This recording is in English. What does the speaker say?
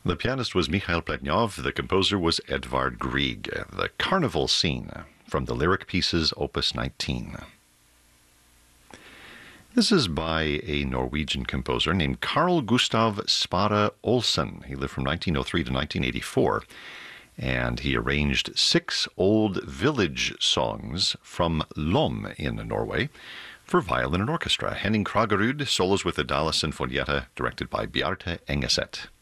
The pianist was Mikhail Pletnyov. The composer was Edvard Grieg. The Carnival Scene from the lyric pieces Opus 19. This is by a Norwegian composer named Carl Gustav Spara Olsen. He lived from 1903 to 1984, and he arranged 6 old village songs from Lom in Norway for violin and orchestra. Henning Kragerud solos with the Dala Sinfonietta, directed by Bjarte Engeset.